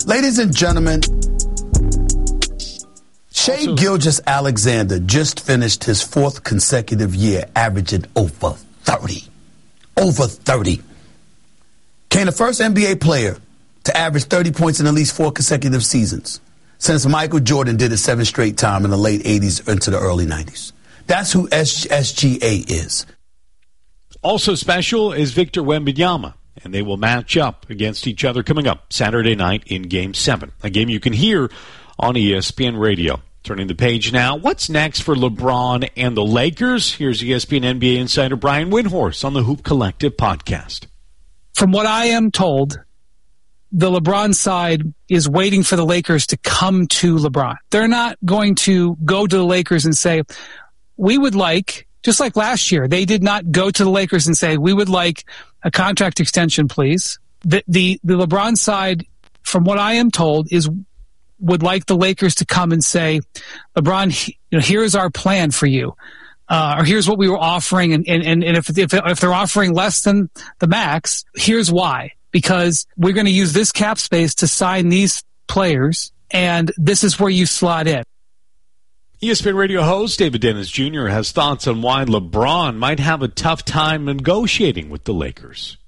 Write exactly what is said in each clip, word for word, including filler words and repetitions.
Ladies and gentlemen, Shai Gilgeous-Alexander just finished his fourth consecutive year averaging over thirty. Over thirty. Became the first N B A player to average thirty points in at least four consecutive seasons since Michael Jordan did it seven straight time in the late eighties into the early nineties. That's who S G A is. Also special is Victor Wembanyama, and they will match up against each other coming up Saturday night in Game seven, a game you can hear on E S P N Radio. Turning the page now, what's next for LeBron and the Lakers? Here's E S P N N B A insider Brian Windhorst on the Hoop Collective podcast. From what I am told, the LeBron side is waiting for the Lakers to come to LeBron. They're not going to go to the Lakers and say, we would like, just like last year, they did not go to the Lakers and say, we would like a contract extension, please. The, the, the LeBron side, from what I am told, is would like the Lakers to come and say, LeBron, you know, here's our plan for you. Uh, or here's what we were offering. And, and, and if, if, if they're offering less than the max, here's why. Because we're going to use this cap space to sign these players, and this is where you slot in. E S P N Radio host David Dennis Junior has thoughts on why LeBron might have a tough time negotiating with the Lakers.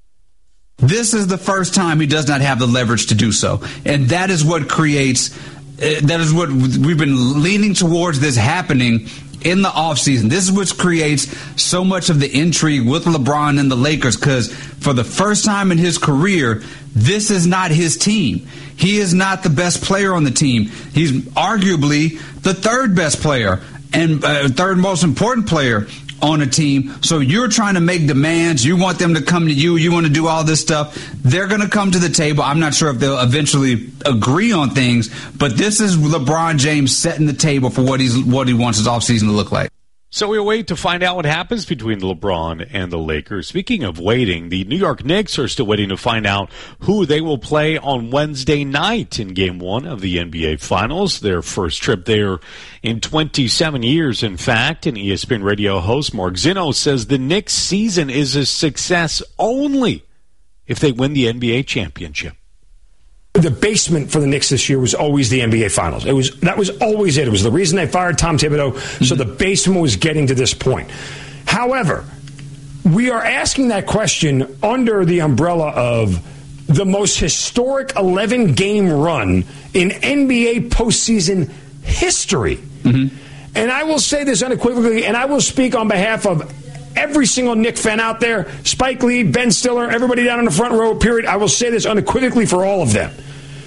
This is the first time he does not have the leverage to do so. And that is what creates, uh, that is what we've been leaning towards this happening in the offseason. This is what creates so much of the intrigue with LeBron and the Lakers, because for the first time in his career, this is not his team. He is not the best player on the team. He's arguably the third best player and uh, third most important player on a team. So you're trying to make demands. You want them to come to you. You want to do all this stuff. They're going to come to the table. I'm not sure if they'll eventually agree on things, but this is LeBron James setting the table for what he's what he wants his offseason to look like. So we'll wait to find out what happens between LeBron and the Lakers. Speaking of waiting, the New York Knicks are still waiting to find out who they will play on Wednesday night in Game one of the N B A Finals. Their first trip there in twenty-seven years, in fact. And E S P N Radio host Mark Zinno says the Knicks season is a success only if they win the N B A championship. The basement for the Knicks this year was always the N B A Finals. It was that was always it. It was the reason they fired Tom Thibodeau, mm-hmm. so the basement was getting to this point. However, we are asking that question under the umbrella of the most historic eleven-game run in N B A postseason history. Mm-hmm. And I will say this unequivocally, and I will speak on behalf of every single Knick fan out there, Spike Lee, Ben Stiller, everybody down in the front row, period. I will say this unequivocally for all of them.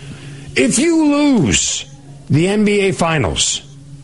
If you lose the N B A Finals,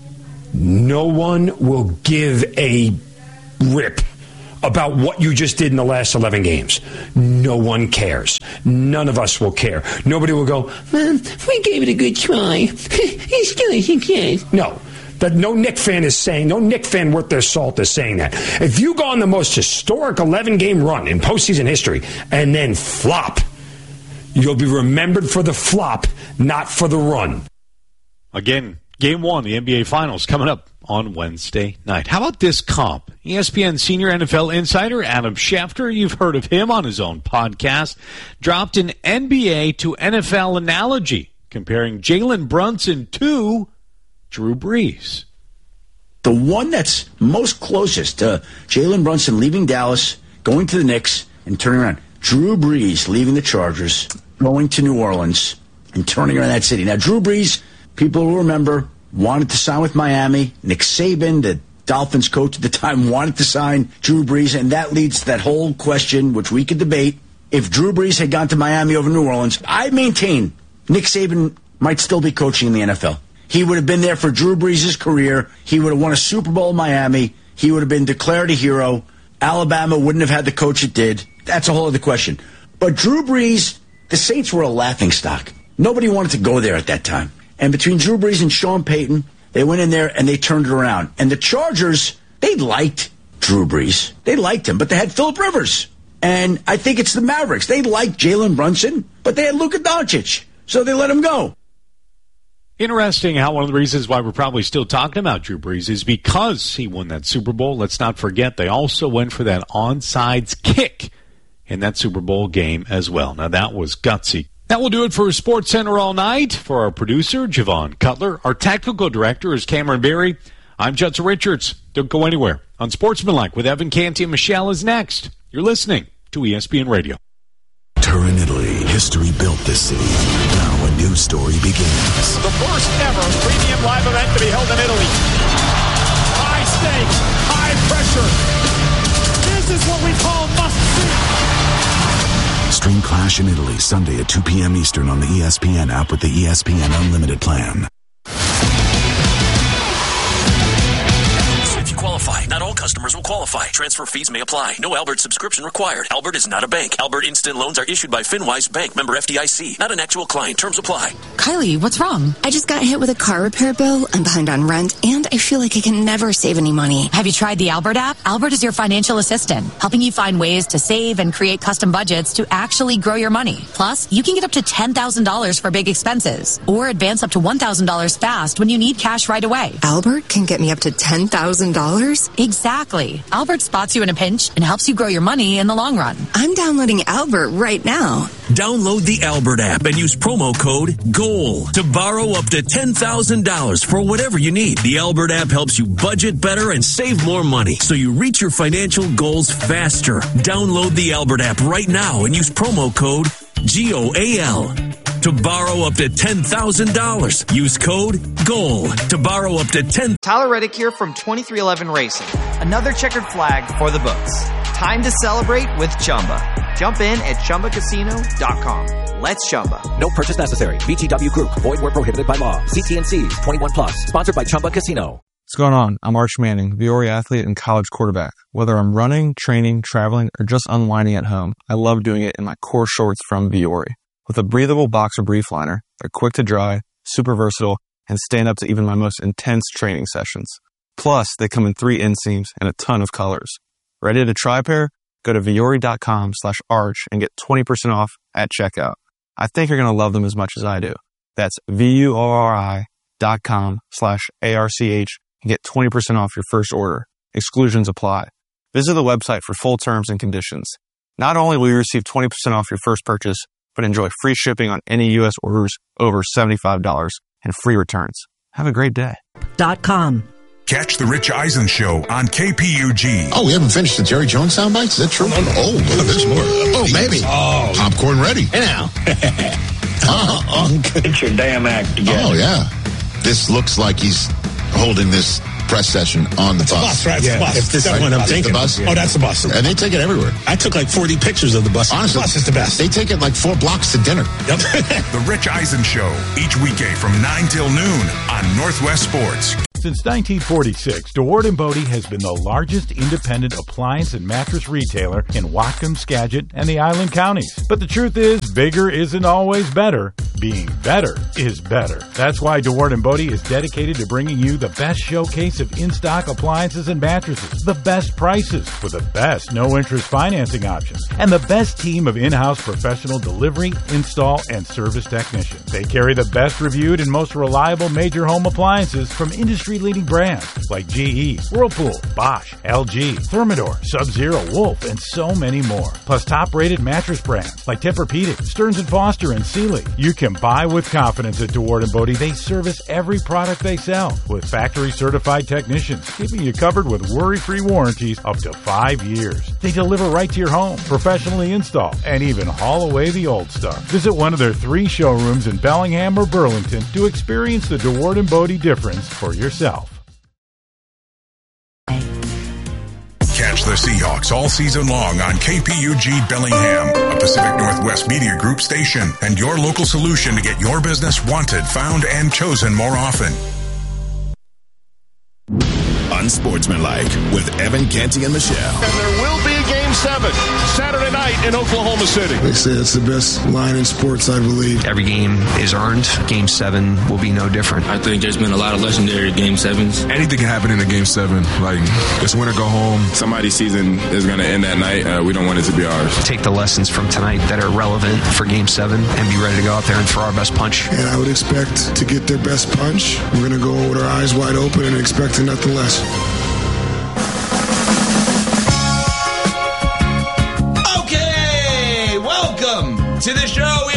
no one will give a rip about what you just did in the last eleven games. No one cares. None of us will care. Nobody will go, well, we gave it a good try. It's still a success. No. That no Knick fan is saying, no Knick fan worth their salt is saying that. If you go on the most historic eleven-game run in postseason history and then flop, you'll be remembered for the flop, not for the run. Again, Game one, the N B A Finals, coming up on Wednesday night. How about this comp? E S P N senior N F L insider Adam Schefter, you've heard of him on his own podcast, dropped an N B A to N F L analogy comparing Jalen Brunson to Drew Brees. The one that's most closest to Jalen Brunson leaving Dallas, going to the Knicks, and turning around. Drew Brees leaving the Chargers, going to New Orleans, and turning around that city. Now, Drew Brees, people will remember, wanted to sign with Miami. Nick Saban, the Dolphins coach at the time, wanted to sign Drew Brees, and that leads to that whole question, which we could debate. If Drew Brees had gone to Miami over New Orleans, I maintain Nick Saban might still be coaching in the N F L. He would have been there for Drew Brees' career. He would have won a Super Bowl in Miami. He would have been declared a hero. Alabama wouldn't have had the coach it did. That's a whole other question. But Drew Brees, the Saints were a laughingstock. Nobody wanted to go there at that time. And between Drew Brees and Sean Payton, they went in there and they turned it around. And the Chargers, they liked Drew Brees. They liked him, but they had Phillip Rivers. And I think it's the Mavericks. They liked Jalen Brunson, but they had Luka Doncic. So they let him go. Interesting how one of the reasons why we're probably still talking about Drew Brees is because he won that Super Bowl. Let's not forget they also went for that onside kick in that Super Bowl game as well. Now, that was gutsy. That will do it for SportsCenter All Night. For our producer, Javon Cutler, our technical director is Cameron Berry. I'm Judson Richards. Don't go anywhere. Unsportsmanlike with Evan Canty and Michelle is next. You're listening to E S P N Radio. Turin, Italy. History built this city. Now a new story begins. The first ever premium live event to be held in Italy. High stakes, high pressure. This is what we call must-see. Stream Clash in Italy Sunday at two p.m. Eastern on the E S P N app with the E S P N Unlimited plan. If you qualify, not all customers will qualify. Transfer fees may apply. No Albert subscription required. Albert is not a bank. Albert Instant Loans are issued by FinWise Bank, member F D I C. Not an actual client. Terms apply. Kylie, what's wrong? I just got hit with a car repair bill. I'm behind on rent, and I feel like I can never save any money. Have you tried the Albert app? Albert is your financial assistant, helping you find ways to save and create custom budgets to actually grow your money. Plus, you can get up to ten thousand dollars for big expenses, or advance up to one thousand dollars fast when you need cash right away. Albert can get me up to ten thousand dollars? Exactly. Albert spots you in a pinch and helps you grow your money in the long run. I'm downloading Albert right now. Download the Albert app and use promo code GOAL to borrow up to ten thousand dollars for whatever you need. The Albert app helps you budget better and save more money so you reach your financial goals faster. Download the Albert app right now and use promo code G O A L to borrow up to ten thousand dollars. Use code GOAL to borrow up to ten thousand dollars. Tyler Reddick here from twenty-three eleven Racing. Another checkered flag for the books. Time to celebrate with Chumba. Jump in at Chumba Casino dot com. Let's Chumba. No purchase necessary. V G W Group. Void where prohibited by law. C T N Cs. twenty-one plus. Sponsored by Chumba Casino. What's going on? I'm Arch Manning, Viore athlete and college quarterback. Whether I'm running, training, traveling, or just unwinding at home, I love doing it in my core shorts from Viore. With a breathable boxer brief liner, they're quick to dry, super versatile, and stand up to even my most intense training sessions. Plus, they come in three inseams and a ton of colors. Ready to try a pair? Go to Viore.com slash arch and get twenty percent off at checkout. I think you're going to love them as much as I do. That's V-U-O-R-I dot com slash A-R-C-H and get twenty percent off your first order. Exclusions apply. Visit the website for full terms and conditions. Not only will you receive twenty percent off your first purchase, but enjoy free shipping on any U S orders over seventy-five dollars and free returns. Have a great day. Dot com. Catch the Rich Eisen Show on K P U G. Oh, we haven't finished the Jerry Jones soundbites? Is that true? Oh, look at this more. Oh, maybe. Oh. Popcorn ready. Hey now. uh-huh. Get your damn act together. Oh, yeah. This looks like he's holding this press session on the it's bus. bus, right? Yeah. The bus. If this right? is what I'm It's thinking. the bus? Oh, that's the bus. And they take it everywhere. I took like forty pictures of the bus. Honestly, the bus is the best. They take it like four blocks to dinner. Yep. The Rich Eisen Show, each weekday from nine till noon on Northwest Sports. Since nineteen forty-six, DeWard and Bodie has been the largest independent appliance and mattress retailer in Whatcom, Skagit, and the Island Counties. But the truth is, bigger isn't always better. Being better is better. That's why DeWard and Bodie is dedicated to bringing you the best showcase of in-stock appliances and mattresses, the best prices with the best no-interest financing options, and the best team of in-house professional delivery, install, and service technicians. They carry the best reviewed and most reliable major home appliances from industry-leading brands like G E, Whirlpool, Bosch, L G, Thermador, Sub-Zero, Wolf, and so many more. Plus top-rated mattress brands like Tempur-Pedic, Stearns and Foster, and Sealy. You can buy with confidence at DeWard and Bodie. They service every product they sell with factory-certified technicians, keeping you covered with worry-free warranties up to five years. They deliver right to your home, professionally install, and even haul away the old stuff. Visit one of their three showrooms in Bellingham or Burlington to experience the DeWard and Bodie difference for yourself. Catch the Seahawks all season long on K P U G Bellingham, a Pacific Northwest Media Group station, and your local solution to get your business wanted, found, and chosen more often. Unsportsmanlike with Evan Canty and Michelle. And there will be a game seven Saturday night in Oklahoma City. They say it's the best line in sports, I believe. Every game is earned. Game seven will be no different. I think there's been a lot of legendary game sevens. Anything can happen in a game seven. Like, it's win or go home. Somebody's season is going to end that night. Uh, we don't want it to be ours. Take the lessons from tonight that are relevant for game seven and be ready to go out there and throw our best punch. And I would expect to get their best punch. We're going to go with our eyes wide open and expecting nothing less. Okay, welcome to the show here on Sports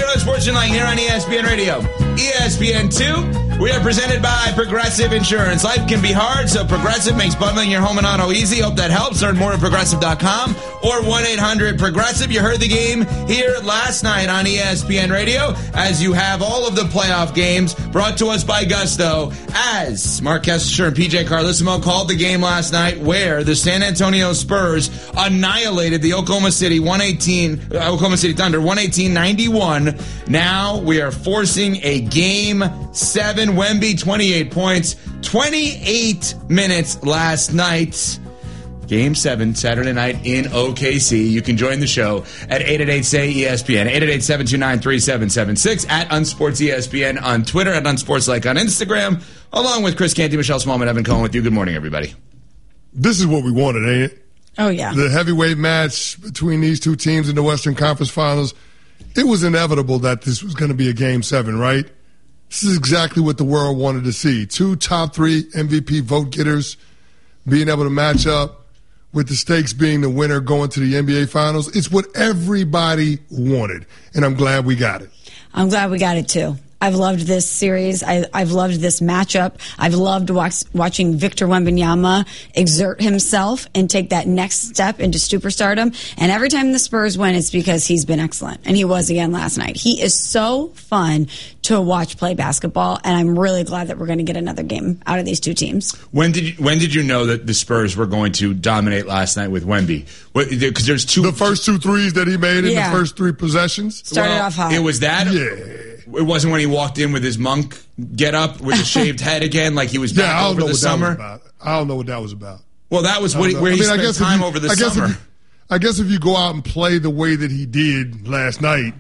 Imagine Like here on E S P N Radio. E S P N two, we are presented by Progressive Insurance. Life can be hard, so Progressive makes bundling your home and auto easy. Hope that helps. Learn more at Progressive dot com or one eight hundred Progressive. You heard the game here last night on E S P N Radio, as you have all of the playoff games brought to us by Gusto, as Mark Kessler and P J Carlissimo called the game last night where the San Antonio Spurs annihilated the Oklahoma City one eighteen, uh, Oklahoma City Thunder one eighteen ninety-one. Now we are forcing a game seven. Wemby, twenty-eight points, twenty-eight minutes last night. Game seven, Saturday night in O K C. You can join the show at eight eight eight, S A Y, E S P N, eight eight eight, seven two nine, three seven seven six, at Unsports E S P N on Twitter, at Unsportslike on Instagram, along with Chris Canty, Michelle Smallman, Evan Cohen with you. Good morning, everybody. This is what we wanted, ain't it? Oh, yeah. The heavyweight match between these two teams in the Western Conference Finals, it was inevitable that this was going to be a game seven, right? This is exactly what the world wanted to see. Two top three M V P vote getters being able to match up with the stakes being the winner going to the N B A Finals. It's what everybody wanted, and I'm glad we got it. I'm glad we got it, too. I've loved this series. I, I've loved this matchup. I've loved watch, watching Victor Wembanyama exert himself and take that next step into superstardom. And every time the Spurs win, it's because he's been excellent. And he was again last night. He is so fun to watch play basketball, and I'm really glad that we're going to get another game out of these two teams. When did you, when did you know that the Spurs were going to dominate last night with Wemby? Because there's two. The first two threes that he made in Yeah. the first three possessions. Started Well, off hot. It was that. Yeah. It wasn't when he walked in with his monk get up with a shaved head again, like he was back Yeah, I don't over know the what summer. that was about. I don't know what that was about. Well, that was I what don't he, know. where I he mean, I spent guess if time you- over the I guess if summer. you- I guess if you go out and play the way that he did last night,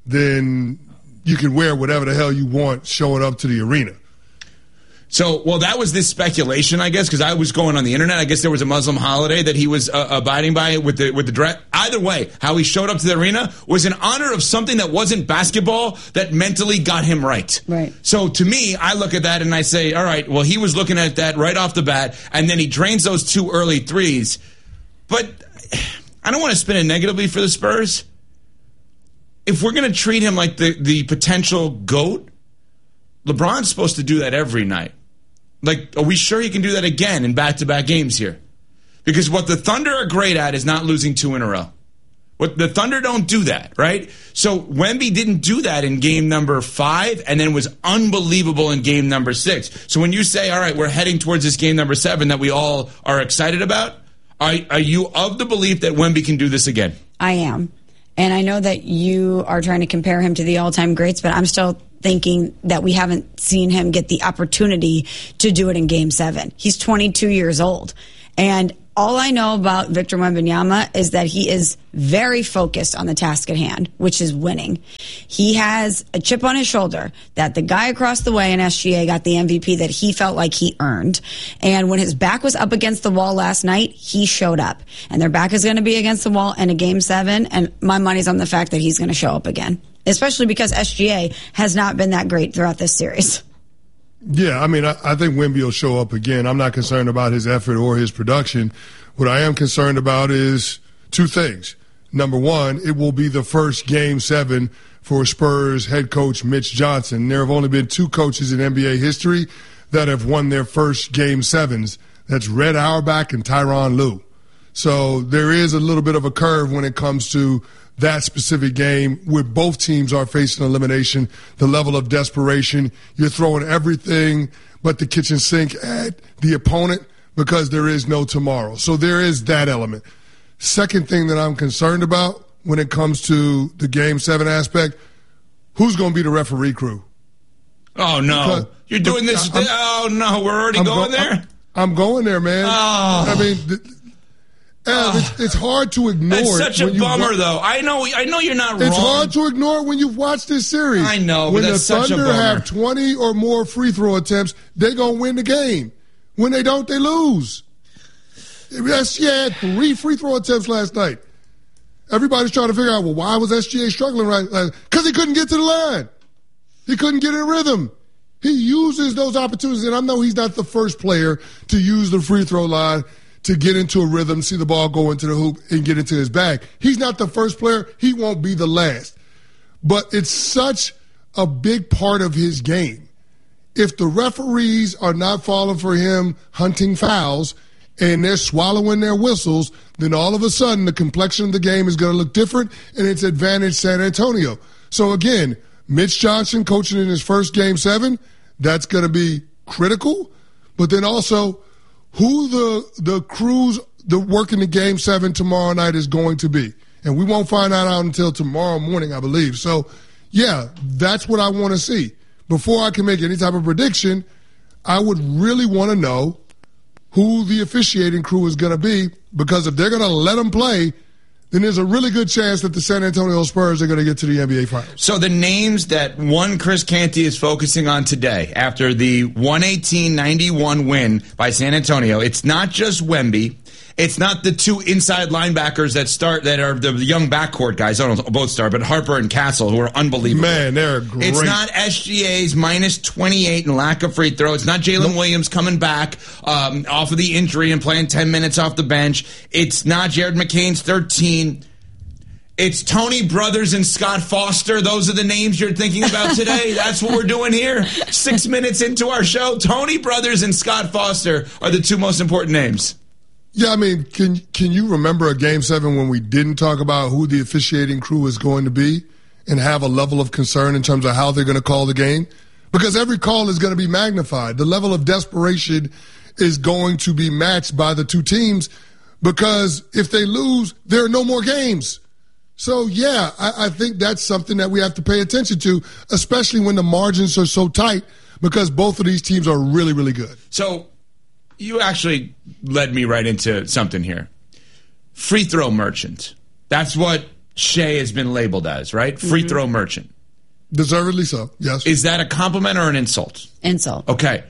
then you can wear whatever the hell you want showing up to the arena. So, well, that was this speculation, I guess, because I was going on the internet. I guess there was a Muslim holiday that he was uh, abiding by with the with the dress. Either way, how he showed up to the arena was in honor of something that wasn't basketball that mentally got him right. Right. So, to me, I look at that and I say, all right, well, he was looking at that right off the bat, and then he drains those two early threes. But I don't want to spin it negatively for the Spurs. If we're going to treat him like the, the potential GOAT, LeBron's supposed to do that every night. Like, are we sure he can do that again in back-to-back games here? Because what the Thunder are great at is not losing two in a row. What the Thunder don't do that, right? So Wemby didn't do that in game number five and then was unbelievable in game number six. So when you say, all right, we're heading towards this game number seven that we all are excited about, are, are you of the belief that Wemby can do this again? I am. And I know that you are trying to compare him to the all-time greats, but I'm still thinking that we haven't seen him get the opportunity to do it in game seven. He's twenty-two years old. And all I know about Victor Wembanyama is that he is very focused on the task at hand, which is winning. He has a chip on his shoulder that the guy across the way in S G A got the M V P that he felt like he earned. And when his back was up against the wall last night, he showed up. And their back is going to be against the wall in a game seven. And my money's on the fact that he's going to show up again, especially because S G A has not been that great throughout this series. Yeah, I mean, I, I think Wemby will show up again. I'm not concerned about his effort or his production. What I am concerned about is two things. Number one, it will be the first game seven for Spurs head coach Mitch Johnson. There have only been two coaches in N B A history that have won their first game sevens. That's Red Auerbach and Tyronn Lue. So there is a little bit of a curve when it comes to that specific game where both teams are facing elimination, the level of desperation. You're throwing everything but the kitchen sink at the opponent because there is no tomorrow. So there is that element. Second thing that I'm concerned about when it comes to the game seven aspect, who's going to be the referee crew? Oh, no. Because, You're doing this. I'm, oh, no. We're already I'm going go, there? I'm, I'm going there, man. Oh. I mean, th- Ev, it's, it's hard to ignore. That's such it a bummer, wa- though. I know, I know you're not It's wrong. hard to ignore when you've watched this series. I know, but when that's the such a Thunder bummer. have twenty or more free throw attempts, they're gonna win the game. When they don't, they lose. S G A had three free throw attempts last night. Everybody's trying to figure out, well, why was S G A struggling right? Because he couldn't get to the line. He couldn't get in rhythm. He uses those opportunities, and I know he's not the first player to use the free throw line to get into a rhythm, see the ball go into the hoop, and get into his bag. He's not the first player. He won't be the last. but it's such a big part of his game. If the referees are not falling for him hunting fouls and they're swallowing their whistles, then all of a sudden the complexion of the game is going to look different, and it's advantage San Antonio. So again, Mitch Johnson coaching in his first game seven, that's going to be critical. But then also who the the crews that work in the game seven tomorrow night is going to be. And we won't find that out until tomorrow morning, I believe. So, yeah, that's what I want to see. Before I can make any type of prediction, I would really want to know who the officiating crew is going to be, because if they're going to let them play, then there's a really good chance that the San Antonio Spurs are going to get to the N B A Finals. So the names that one Chris Canty is focusing on today after the one eighteen ninety-one win by San Antonio, it's not just Wemby. It's not the two inside linebackers that start that are the young backcourt guys. I don't know, both start, but Harper and Castle, who are unbelievable. Man, they're great. It's not S G A's minus twenty-eight and lack of free throw. It's not Jalen nope. Williams coming back um, off of the injury and playing ten minutes off the bench. It's not Jared McCain's thirteen. It's Tony Brothers and Scott Foster. Those are the names you're thinking about today. That's what we're doing here. Six minutes into our show, Tony Brothers and Scott Foster are the two most important names. Yeah, I mean, can can you remember a Game seven when we didn't talk about who the officiating crew is going to be and have a level of concern in terms of how they're going to call the game? Because every call is going to be magnified. The level of desperation is going to be matched by the two teams, because if they lose, there are no more games. So, yeah, I, I think that's something that we have to pay attention to, especially when the margins are so tight, because both of these teams are really, really good. So you actually led me right into something here. Free throw merchant. That's what Shea has been labeled as, right? Free mm-hmm. throw merchant. Deservedly so, yes. Is that a compliment or an insult? Insult. Okay.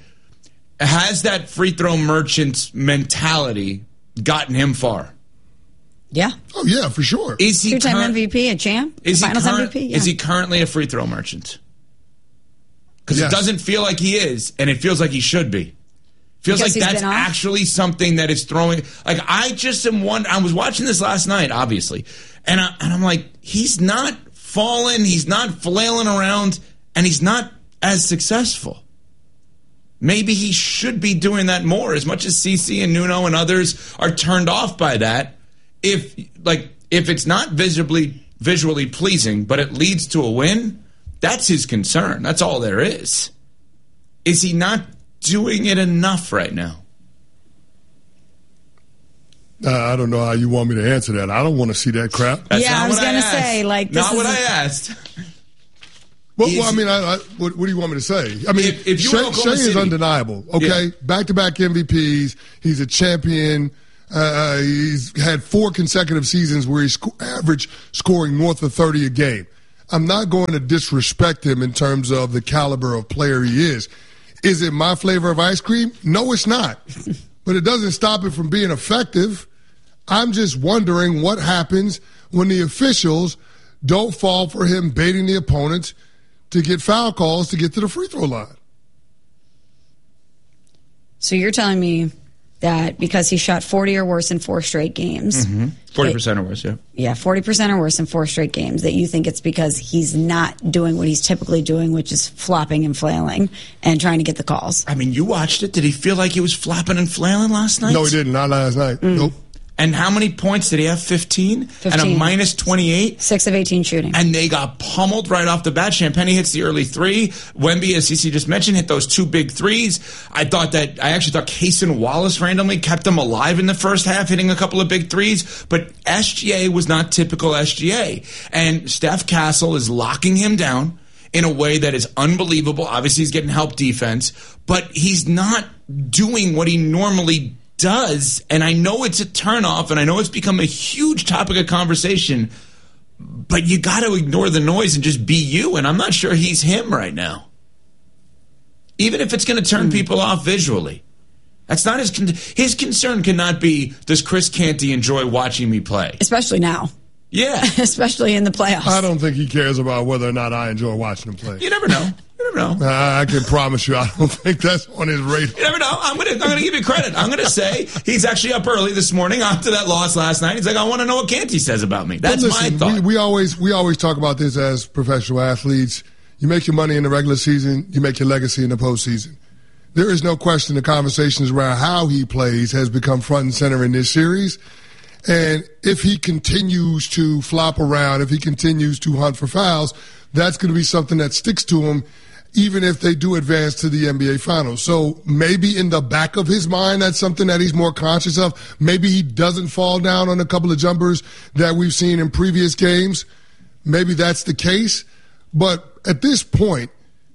Has that free throw merchant mentality gotten him far? Yeah. Oh, yeah, for sure. Is he two-time cur- M V P, a champ? Is he, Finals cur- M V P? Yeah. Is he currently a free throw merchant? Because yes. it doesn't feel like he is, and it feels like he should be. Feels Because like he's that's been off? actually something that is throwing. Like, I just am one. I was watching this last night, obviously, and, I, and I'm like, he's not falling, he's not flailing around, and he's not as successful. Maybe he should be doing that more, as much as CeCe and Nuno and others are turned off by that. If like if it's not visibly visually pleasing, but it leads to a win, that's his concern. That's all there is. Is he not doing it enough right now? Uh, I don't know how you want me to answer that. I don't want to see that crap. That's yeah, I was going to say, like, this not is what a- I asked. Well, well I mean, I, I, what, what do you want me to say? I mean, If- if you Shea, were Oklahoma Shea is City- undeniable, okay? Yeah. Back-to-back M V Ps. He's a champion. Uh, he's had four consecutive seasons where he's sco- average scoring north of thirty a game. I'm not going to disrespect him in terms of the caliber of player he is. Is it my flavor of ice cream? No, it's not. But it doesn't stop it from being effective. I'm just wondering what happens when the officials don't fall for him baiting the opponents to get foul calls to get to the free throw line. So you're telling me that because he shot forty or worse in four straight games, Mm-hmm. forty percent or worse, yeah. yeah, forty percent or worse in four straight games, that you think it's because he's not doing what he's typically doing, which is flopping and flailing and trying to get the calls. I mean, you watched it. Did he feel like he was flopping and flailing last night? No, he didn't. Not last night. Mm. Nope. And how many points did he have? fifteen? fifteen. And a minus twenty-eight? six of eighteen shooting. And they got pummeled right off the bat. Champagne hits the early three. Wemby, as CeCe just mentioned, hit those two big threes. I thought that, I actually thought Cason Wallace randomly kept them alive in the first half, hitting a couple of big threes. But S G A was not typical S G A. And Steph Castle is locking him down in a way that is unbelievable. Obviously, he's getting help defense, but he's not doing what he normally does. And I know it's a turnoff, and I know it's become a huge topic of conversation, but you got to ignore the noise and just be you. And I'm not sure he's him right now. Even if it's going to turn mm. people off visually. That's not his con- his concern cannot be, does Chris Canty enjoy watching me play? Especially now. Yeah. Especially in the playoffs. I don't think he cares about whether or not I enjoy watching him play. You never know. You never know. I can promise you, I don't think that's on his radar. You never know. I'm going to I'm gonna give you credit. I'm going to say he's actually up early this morning after that loss last night. He's like, I want to know what Canty says about me. That's listen, my thought. We, we always we always talk about this as professional athletes. You make your money in the regular season, you make your legacy in the postseason. There is no question the conversations around how he plays has become front and center in this series. And if he continues to flop around, if he continues to hunt for fouls, that's going to be something that sticks to him, even if they do advance to the N B A Finals. So maybe in the back of his mind, that's something that he's more conscious of. Maybe he doesn't fall down on a couple of jumpers that we've seen in previous games. Maybe that's the case. But at this point,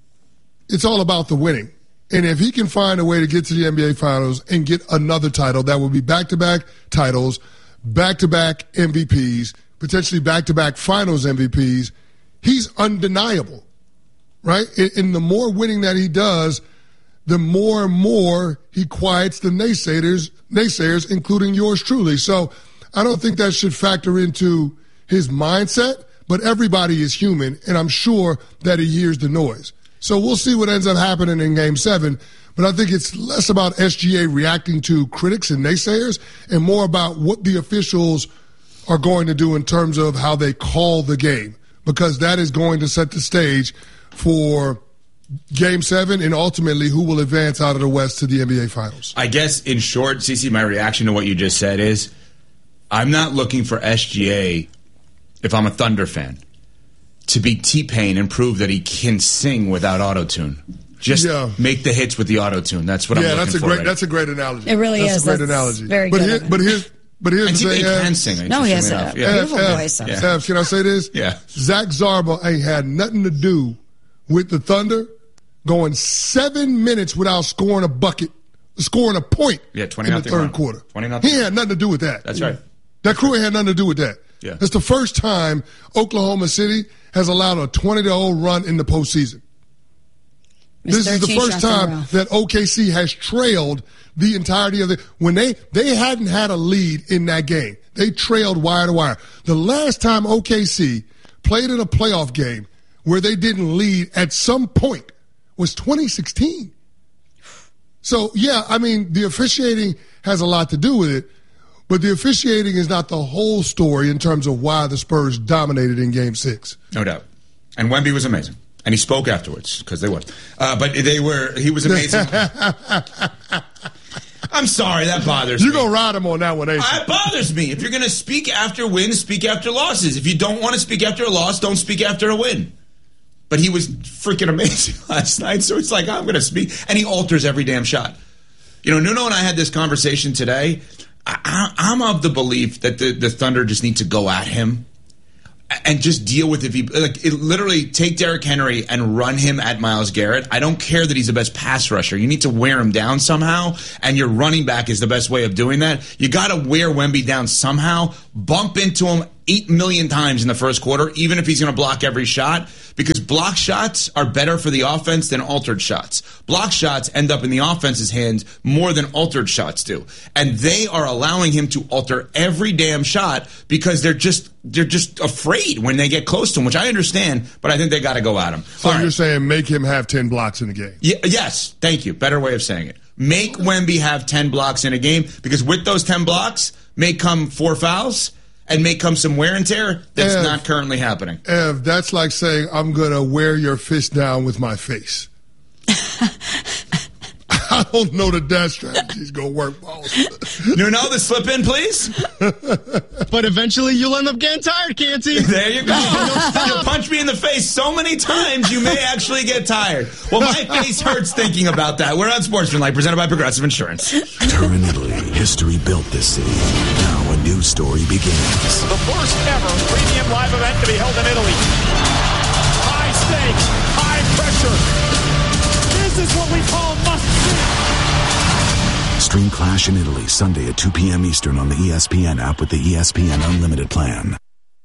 it's all about the winning. And if he can find a way to get to the N B A Finals and get another title, that will be back-to-back titles, back-to-back M V Ps, potentially back-to-back Finals M V Ps, he's undeniable. Right? And the more winning that he does, the more and more he quiets the naysayers, naysayers, including yours truly. So I don't think that should factor into his mindset, but everybody is human, and I'm sure that he hears the noise. So we'll see what ends up happening in Game seven, but I think it's less about S G A reacting to critics and naysayers and more about what the officials are going to do in terms of how they call the game, because that is going to set the stage for Game seven and ultimately who will advance out of the West to the N B A Finals. I guess, in short, CeCe, my reaction to what you just said is I'm not looking for S G A, if I'm a Thunder fan, to be T-Pain and prove that he can sing without auto-tune. Just yeah. make the hits with the auto-tune. That's what yeah, I'm looking that's a for. Great, right that's a great analogy. It really that's is. a great that's analogy. Very but good. Here, but here's But here's and the thing. T-Pain can Ev, sing. No, he has a yeah. beautiful Ev, voice. Ev, yeah. Ev, can I say this? Yeah. Zach Zarba ain't had nothing to do with the Thunder going seven minutes without scoring a bucket, scoring a point yeah, twenty in the third run. quarter. twenty nothing. He had nothing to do with that. That's right. That crew ain't had nothing to do with that. Yeah. It's the first time Oklahoma City has allowed a twenty to oh run in the postseason. This is the first time that O K C has trailed the entirety of the when they they hadn't had a lead in that game. They trailed wire to wire. The last time O K C played in a playoff game where they didn't lead at some point was twenty sixteen. So, yeah, I mean, the officiating has a lot to do with it, but the officiating is not the whole story in terms of why the Spurs dominated in Game six. No doubt. And Wemby was amazing. And he spoke afterwards, because they were. Uh, but they were, he was amazing. I'm sorry, that bothers You're me. You're going to ride him on that one, ain't you? It bothers me. If you're going to speak after wins, speak after losses. If you don't want to speak after a loss, don't speak after a win. But he was freaking amazing last night, so it's like, I'm going to speak. And he alters every damn shot. You know, Nuno and I had this conversation today. I, I'm of the belief that the, the Thunder just need to go at him and just deal with it. If he, like, it, literally take Derrick Henry and run him at Myles Garrett. I don't care that he's the best pass rusher. You need to wear him down somehow, and your running back is the best way of doing that. You got to wear Wemby down somehow, bump into him eight million times in the first quarter, even if he's going to block every shot, because block shots are better for the offense than altered shots. Block shots end up in the offense's hands more than altered shots do. And they are allowing him to alter every damn shot because they're just they're just afraid when they get close to him, which I understand, but I think they got to go at him. So All you're right. saying make him have ten blocks in a game? Yeah, yes, thank you. Better way of saying it. Make Wemby have ten blocks in a game, because with those ten blocks may come four fouls, and may come some wear and tear that's Ev, not currently happening. Ev, that's like saying, I'm going to wear your fist down with my face. I don't know that that strategy's going to work, boss. Nuno, the slip in, please. But eventually you'll end up getting tired, Canty. There you go. You'll, you'll punch me in the face so many times you may actually get tired. Well, my face hurts thinking about that. We're on Sportsmanlike, presented by Progressive Insurance. Turin, Italy. History built this city. Now a new story begins. The first ever premium live event to be held in Italy. High stakes, high pressure. This is what we call must-see. Stream Clash in Italy Sunday at two p.m. Eastern on the E S P N app with the E S P N Unlimited plan.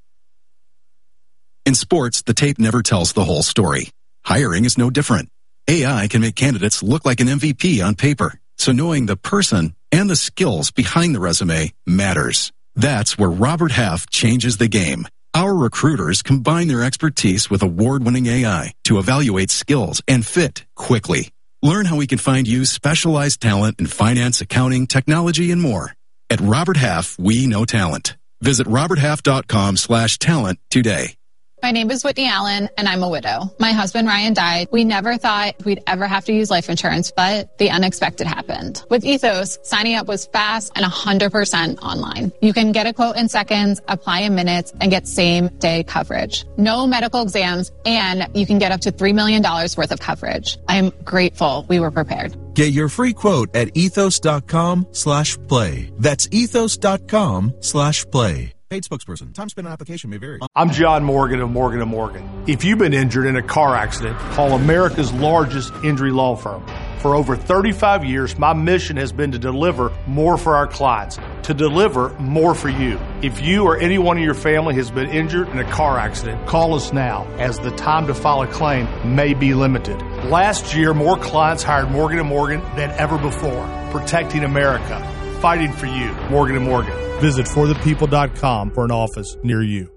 In sports, the tape never tells the whole story. Hiring is no different. A I can make candidates look like an M V P on paper, so knowing the person and the skills behind the resume matters. That's where Robert Half changes the game. Our recruiters combine their expertise with award-winning A I to evaluate skills and fit quickly. Learn how we can find you specialized talent in finance, accounting, technology, and more. At Robert Half, we know talent. Visit roberthalf.com slash talent today. My name is Whitney Allen, and I'm a widow. My husband, Ryan, died. We never thought we'd ever have to use life insurance, but the unexpected happened. With Ethos, signing up was fast and one hundred percent online. You can get a quote in seconds, apply in minutes, and get same-day coverage. No medical exams, and you can get up to three million dollars worth of coverage. I am grateful we were prepared. Get your free quote at ethos.com slash play. That's ethos.com slash play. Paid spokesperson. Time spent on application may vary. I'm John Morgan of Morgan and Morgan. If you've been injured in a car accident, call America's largest injury law firm. For over thirty-five years, my mission has been to deliver more for our clients, to deliver more for you. If you or anyone in your family has been injured in a car accident, call us now, as the time to file a claim may be limited. Last year, more clients hired Morgan and Morgan than ever before, protecting America, fighting for you. Morgan and Morgan. Visit for the people dot com for an office near you.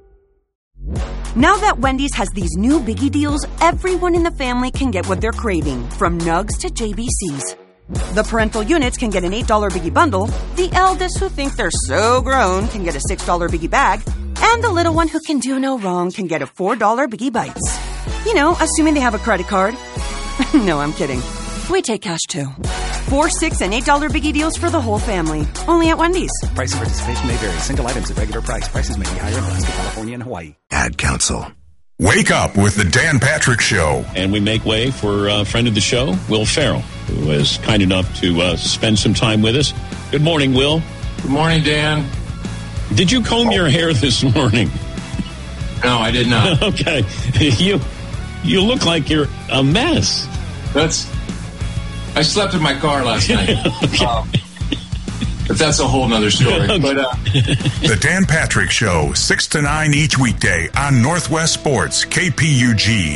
Now that Wendy's has these new biggie deals, everyone in the family can get what they're craving, from nugs to J B Cs. The parental units can get an eight dollar biggie bundle, the eldest who think they're so grown can get a six dollar biggie bag, and the little one who can do no wrong can get a four dollar biggie bites. You know, assuming they have a credit card. No, I'm kidding. We take cash too. Four, six, and eight dollar biggie deals for the whole family. Only at Wendy's. Price and participation may vary. Single items at regular price. Prices may be higher in Alaska, California, and Hawaii. Ad Council. Wake up with the Dan Patrick Show. And we make way for a friend of the show, Will Ferrell, who was kind enough to uh, spend some time with us. Good morning, Will. Good morning, Dan. Did you comb your hair this morning? No, I did not. Okay. You you look like you're a mess. That's... I slept in my car last night. Okay. um, but that's a whole nother story. Okay. But uh, The Dan Patrick Show, six to nine each weekday on Northwest Sports, K P U G.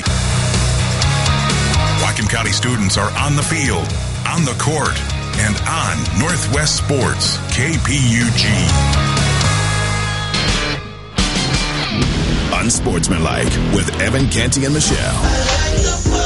Whatcom County students are on the field, on the court, and on Northwest Sports, K P U G. Unsportsmanlike with Evan Canty and Michelle.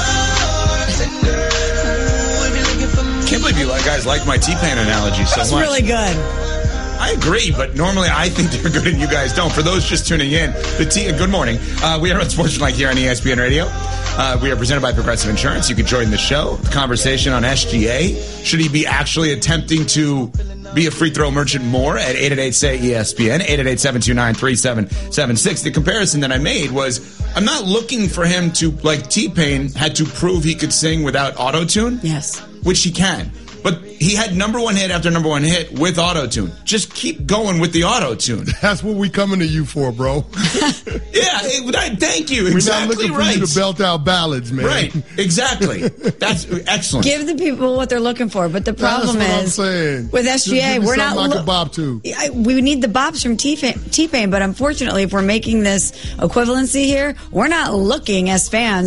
I can't believe you guys like my T-Pain analogy so That's much. really good. I agree, but normally I think they're good and you guys don't. For those just tuning in, the T. Good morning. Uh, we are on Sportsmanlike here on E S P N Radio. Uh, we are presented by Progressive Insurance. You can join the show. The conversation on S G A. Should he be actually attempting to be a free throw merchant more at eight eight eight, S A Y, E S P N, eight eight eight, seven two nine, three seven seven six. The comparison that I made was I'm not looking for him to, like T-Pain, had to prove he could sing without auto-tune. Yes. Which he can. But he had number one hit after number one hit with auto-tune. Just keep going with the auto-tune. That's what we coming to you for, bro. Yeah, it, thank you. We're Exactly not looking for right. you to belt out ballads, man. Right, exactly. That's excellent. Give the people what they're looking for. But the problem That's what is, I'm saying. with S G A, Just give me we're not something I lo- can bop to. I- we need the bops from T-Pain, T-Pain, but unfortunately, if we're making this equivalency here, we're not looking as fans